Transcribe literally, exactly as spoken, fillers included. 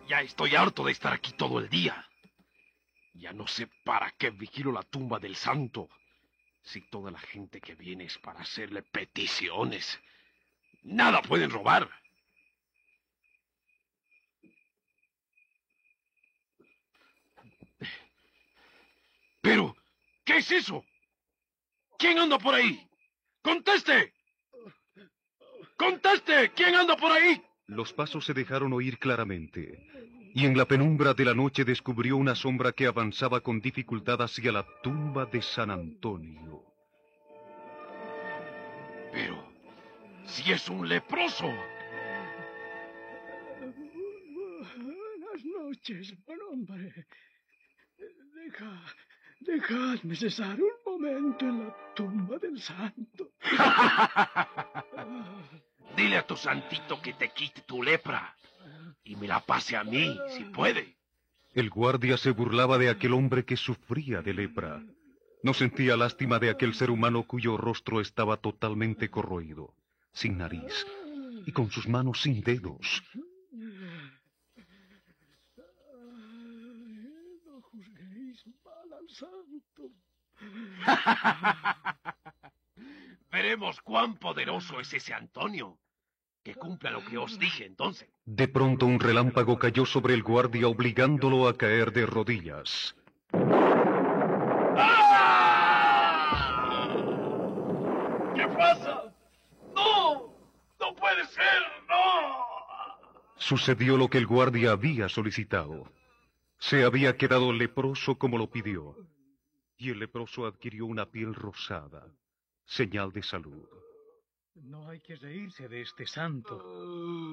Ya estoy harto de estar aquí todo el día. Ya no sé para qué vigilo la tumba del santo. Si toda la gente que viene es para hacerle peticiones. Nada pueden robar. Pero, ¿qué es eso? ¿Quién anda por ahí? ¡Conteste! ¡Conteste! ¿Quién anda por ahí? Los pasos se dejaron oír claramente, y en la penumbra de la noche descubrió una sombra que avanzaba con dificultad hacia la tumba de San Antonio. Pero, si es un leproso. Buenas noches, buen hombre. Deja, dejadme cesar un momento en la tumba del santo. Dile a tu santito que te quite tu lepra y me la pase a mí, si puede. El guardia se burlaba de aquel hombre que sufría de lepra. No sentía lástima de aquel ser humano cuyo rostro estaba totalmente corroído, sin nariz y con sus manos sin dedos. No juzguéis mal al santo. Veremos cuán poderoso es ese Antonio. Que cumpla lo que os dije entonces. De pronto un relámpago cayó sobre el guardia obligándolo a caer de rodillas. ¡Ah! ¿Qué pasa? ¡No! ¡No puede ser! ¡No! Sucedió lo que el guardia había solicitado. Se había quedado leproso como lo pidió, y el leproso adquirió una piel rosada, señal de salud. No hay que reírse de este santo.